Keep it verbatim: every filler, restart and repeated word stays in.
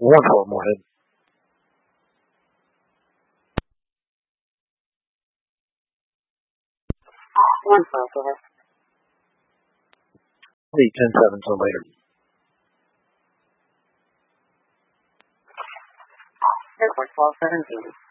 One call, Moorhead. One five, over. Lee, ten seven, till later. Airport twelve seventeen.